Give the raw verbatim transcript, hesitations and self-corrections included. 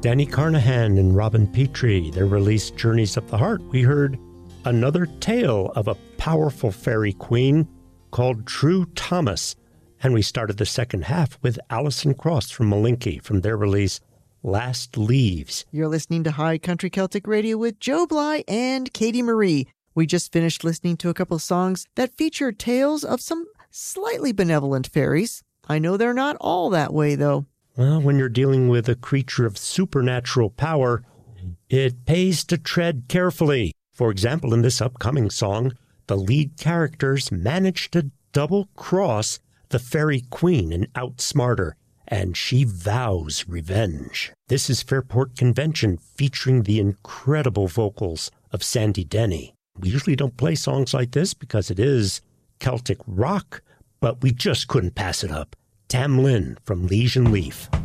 Danny Carnahan and Robin Petrie, their release Journeys of the Heart, we heard another tale of a powerful fairy queen called True Thomas. And we started the second half with Alison Cross from Malinky from their release Last Leaves. You're listening to High Country Celtic Radio with Joe Bly and Katie Marie. We just finished listening to a couple of songs that featured tales of some slightly benevolent fairies. I know they're not all that way, though. Well, when you're dealing with a creature of supernatural power, it pays to tread carefully. For example, in this upcoming song, the lead characters manage to double-cross the fairy queen and outsmart her, and she vows revenge. This is Fairport Convention featuring the incredible vocals of Sandy Denny. We usually don't play songs like this because it is Celtic rock, but we just couldn't pass it up. Tam Lin from Liege and Leaf.